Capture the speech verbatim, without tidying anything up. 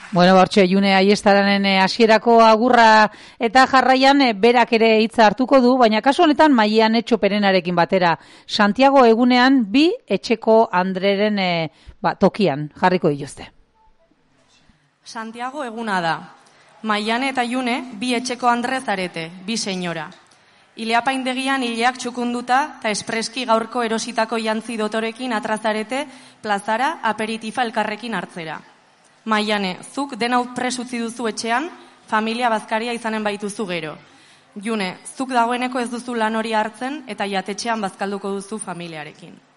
Bueno, bortxo, June Aiestaranen hasierako agurra eta jarraian berak ere hitza hartuko du, baina kasu honetan Maian Etxoperenarekin batera Santiago egunean bi etxeko Andreren e, ba, tokian jarriko dituzte. Santiago eguna da. Maiane eta June bi etxeko Andre zarete, bi senyora. Ileapaindegian hileak txukunduta eta espreski gaurko erositako jantzi dotorekin atrazarete plazara aperitifa elkarrekin hartzera. Maiane, zuk dena prest utzi duzu etxean, familia bazkaria izanen baituzu gero. June, zuk dagoeneko ez duzu lan hori hartzen eta jatetxean bazkalduko duzu familiarekin.